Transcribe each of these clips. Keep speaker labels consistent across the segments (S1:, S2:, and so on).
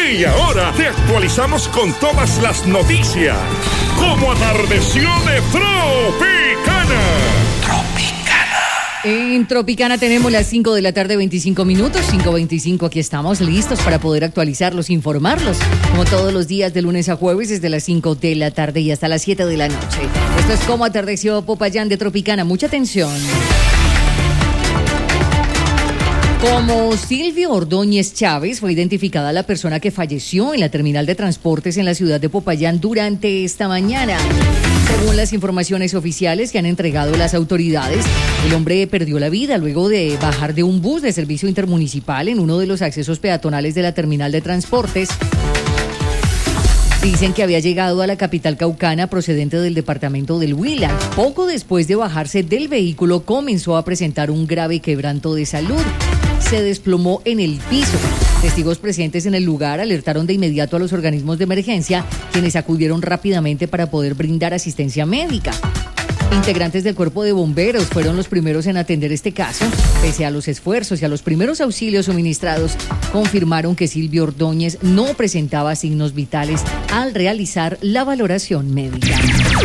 S1: Y ahora te actualizamos con todas las noticias. Como atardeció de Tropicana.
S2: En Tropicana tenemos las 5 de la tarde, 25 minutos, 5:25, aquí estamos listos para poder actualizarlos, informarlos, como todos los días de lunes a jueves, desde las 5 de la tarde y hasta las 7 de la noche. Esto es Como atardeció Popayán de Tropicana, mucha atención. Como Silvio Ordóñez Chávez fue identificada la persona que falleció en la terminal de transportes en la ciudad de Popayán durante esta mañana. Según las informaciones oficiales que han entregado las autoridades, el hombre perdió la vida luego de bajar de un bus de servicio intermunicipal en uno de los accesos peatonales de la terminal de transportes. Dicen que había llegado a la capital caucana procedente del departamento del Huila. Poco después de bajarse del vehículo comenzó a presentar un grave quebranto de salud. Se desplomó en el piso. Testigos presentes en el lugar alertaron de inmediato a los organismos de emergencia, quienes acudieron rápidamente para poder brindar asistencia médica. Integrantes del cuerpo de bomberos fueron los primeros en atender este caso. Pese a los esfuerzos y a los primeros auxilios suministrados, confirmaron que Silvio Ordóñez no presentaba signos vitales al realizar la valoración médica.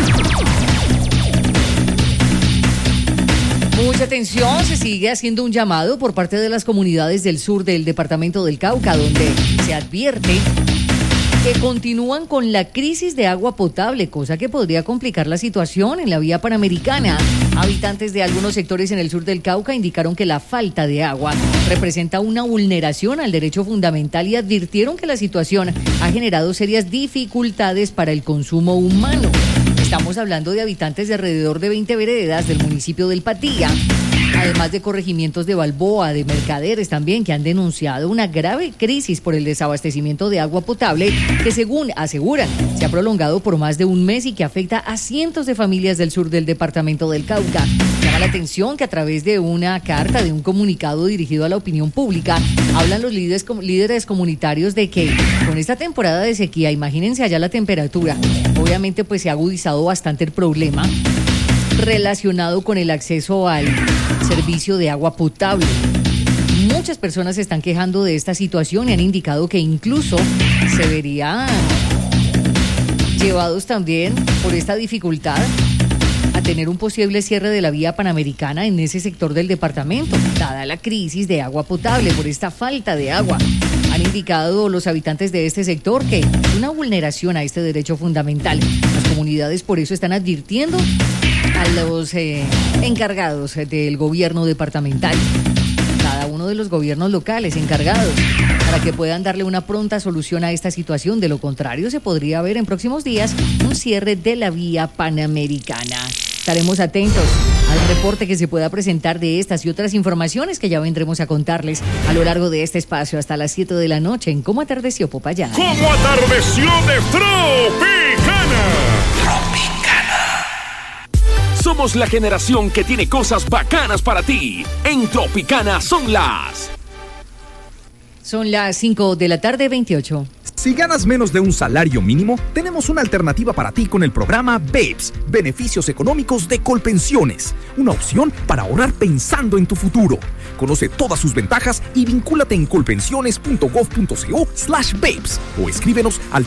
S2: Mucha atención, se sigue haciendo un llamado por parte de las comunidades del sur del departamento del Cauca, donde se advierte que continúan con la crisis de agua potable, cosa que podría complicar la situación en la vía panamericana. Habitantes de algunos sectores en el sur del Cauca indicaron que la falta de agua representa una vulneración al derecho fundamental y advirtieron que la situación ha generado serias dificultades para el consumo humano. Estamos hablando de habitantes de alrededor de 20 veredas del municipio del Patía, además de corregimientos de Balboa, de Mercaderes también, que han denunciado una grave crisis por el desabastecimiento de agua potable que, según aseguran, se ha prolongado por más de un mes y que afecta a cientos de familias del sur del departamento del Cauca. Llama la atención que a través de una carta, de un comunicado dirigido a la opinión pública, hablan los líderes comunitarios de que con esta temporada de sequía, imagínense allá la temperatura, obviamente pues se ha agudizado bastante el problema relacionado con el acceso al servicio de agua potable. Muchas personas se están quejando de esta situación y han indicado que incluso se verían llevados también por esta dificultad a tener un posible cierre de la vía panamericana en ese sector del departamento, dada la crisis de agua potable por esta falta de agua. Han indicado los habitantes de este sector que es una vulneración a este derecho fundamental. Las comunidades por eso están advirtiendo a los encargados del gobierno departamental, cada uno de los gobiernos locales encargados, para que puedan darle una pronta solución a esta situación. De lo contrario, se podría ver en próximos días un cierre de la vía panamericana. Estaremos atentos al reporte que se pueda presentar de estas y otras informaciones que ya vendremos a contarles a lo largo de este espacio hasta las 7 de la noche en Cómo atardeció Popayán.
S1: Como atardeció de Tropicana.
S3: Somos la generación que tiene cosas bacanas para ti. En Tropicana son las
S2: 5 de la tarde, 28.
S4: Si ganas menos de un salario mínimo, tenemos una alternativa para ti con el programa BEPS, Beneficios Económicos de Colpensiones. Una opción para ahorrar pensando en tu futuro. Conoce todas sus ventajas y vincúlate en colpensiones.gov.co/BEPS o escríbenos al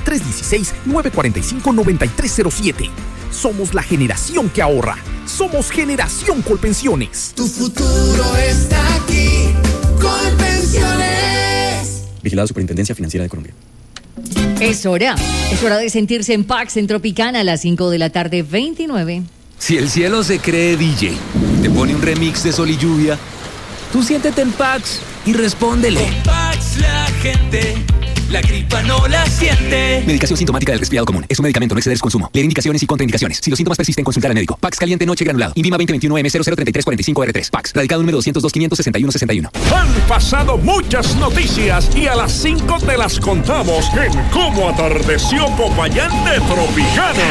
S4: 316-945-9307. Somos la generación que ahorra. Somos Generación Colpensiones.
S5: Tu futuro está aquí. Colpensiones.
S6: Vigilado Superintendencia Financiera de Colombia.
S2: Es hora de sentirse en Pax en Tropicana a las 5 de la tarde, 29.
S7: Si el cielo se cree DJ, te pone un remix de Sol y Lluvia, tú siéntete en Pax y respóndele.
S8: Con Pax la gente, la gripa no la siente.
S7: Medicación sintomática del resfriado común. Es un medicamento, no exceder su consumo. Leer indicaciones y contraindicaciones. Si los síntomas persisten, consultar al médico. Pax caliente noche granulado. Invima 2021M003345R3. Pax. Radicado número 202-561-61.
S1: Han pasado muchas noticias y a las 5 te las contamos en Cómo atardeció Popayán de Tropicana.